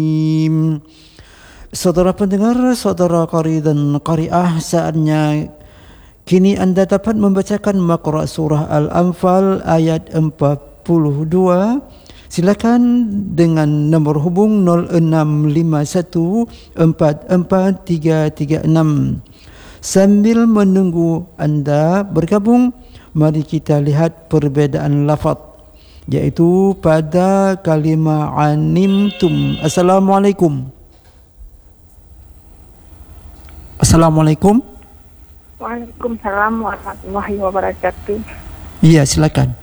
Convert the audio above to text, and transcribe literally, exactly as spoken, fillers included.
Saudara pendengar, saudara qari dan qariah, saatnya kini anda dapat membacakan Maqra' surah Al-Anfal ayat empat puluh dua. Silakan dengan nombor hubung nol enam lima satu empat empat tiga tiga enam. Sambil menunggu anda bergabung, mari kita lihat perbezaan lafaz, iaitu pada kalimah animtum. Assalamualaikum. Assalamualaikum. Waalaikumsalam warahmatullahi wabarakatuh. Iya, silakan.